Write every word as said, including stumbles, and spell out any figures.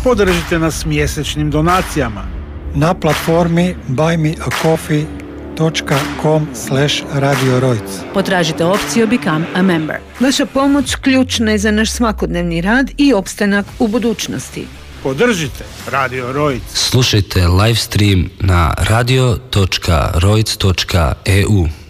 Podržite nas mjesečnim donacijama na platformi buy me a coffee dot com slash radio rojc. Potražite opciju Become a Member. Vaša pomoć ključna je za naš svakodnevni rad i opstanak u budućnosti. Podržite Radio Rojc. Slušajte live stream na radio dot rojc dot e u.